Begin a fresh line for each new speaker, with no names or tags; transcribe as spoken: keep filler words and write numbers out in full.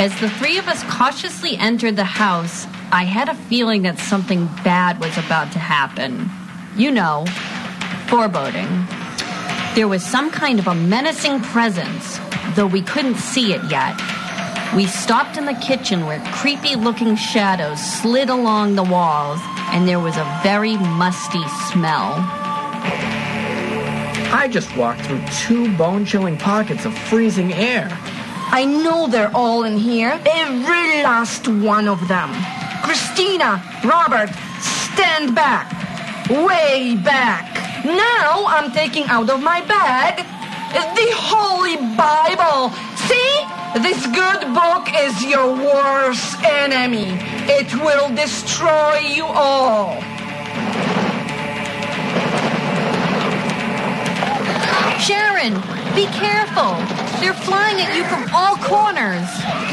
As the three of us cautiously entered the house, I had a feeling that something bad was about to happen. You know, foreboding. There was some kind of a menacing presence, though we couldn't see it yet. We stopped in the kitchen where creepy-looking shadows slid along the walls, and there was a very musty smell.
I just walked through two bone-chilling pockets of freezing air.
I know they're all in here. Every last one of them. Christina, Robert, stand back. Way back. Now I'm taking out of my bag the Holy Bible. See? This good book is your worst enemy. It will destroy you all.
Sharon, be careful. They're flying at you from all corners.